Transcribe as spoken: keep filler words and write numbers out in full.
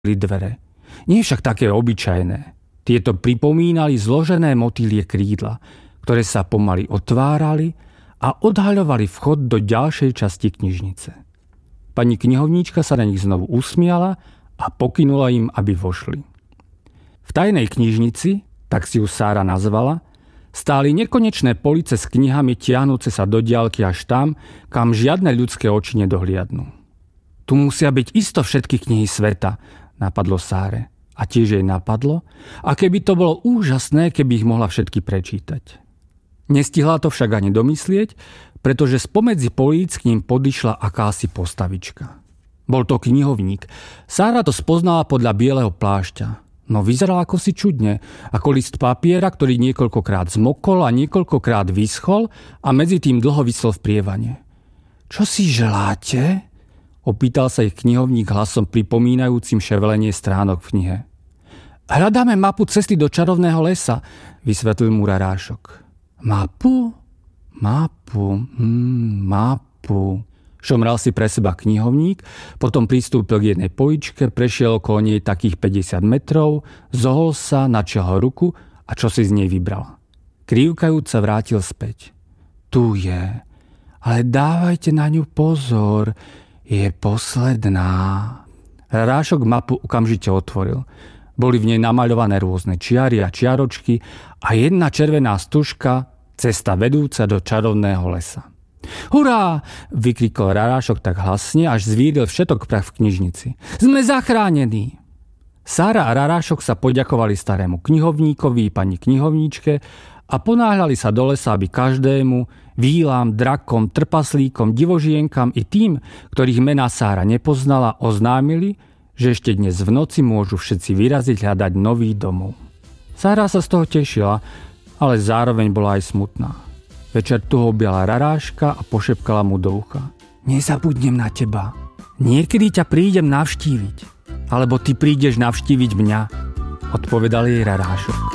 dvere. Nie však také obyčajné. Tieto pripomínali zložené motýlie krídla, ktoré sa pomaly otvárali a odhaľovali vchod do ďalšej časti knižnice. Pani knihovníčka sa na nich znovu usmiala a pokynula im, aby vošli. V tajnej knižnici, tak si ju Sára nazvala, stáli nekonečné police s knihami tiahnúce sa do diaľky až tam, kam žiadne ľudské oči nedohliadnú. Tu musia byť isto všetky knihy sveta, napadlo Sáre. A tiež jej napadlo, a keby to bolo úžasné, keby ich mohla všetky prečítať. Nestihla to však ani domyslieť, pretože spomedzi políc k ním podišla akási postavička. Bol to knihovník. Sára to spoznala podľa bieleho plášťa. No vyzeral ako si čudne, ako list papiera, ktorý niekoľkokrát zmokol a niekoľkokrát vyschol a medzi tým dlho visel v prievane. Čo si želáte? Opýtal sa ich knihovník hlasom pripomínajúcim ševelenie stránok v knihe. Hľadáme mapu cesty do čarovného lesa, vysvetlil mu Rarášok. Mapu? Mapu, hmm, mapu. Šomral si pre seba knihovník, potom pristúpil k jednej poličke, prešiel okolo nej takých päťdesiat metrov, zohol sa, načial ruku a čo si z nej vybral. Krývkajúc sa vrátil späť. Tu je, ale dávajte na ňu pozor, je posledná. Rarášok mapu okamžite otvoril. Boli v nej namaľované rôzne čiary a čiaročky a jedna červená stužka, cesta vedúca do čarovného lesa. Hurá! Vykrikol Rarášok tak hlasne, až zvíril všetok prach v knižnici. Sme zachránení! Sára a Rarášok sa poďakovali starému knihovníkovi, pani knihovníčke a ponáhľali sa do lesa, aby každému, vílam, drakom, trpaslíkom, divožienkam i tým, ktorých mená Sára nepoznala, oznámili, že ešte dnes v noci môžu všetci vyraziť hľadať nový domov. Sára sa z toho tešila, ale zároveň bola aj smutná. Večer tu objala Raráška a pošepkala mu do ucha. Nezabudnem na teba. Niekedy ťa prídem navštíviť. Alebo ty prídeš navštíviť mňa, odpovedal jej Rarášok.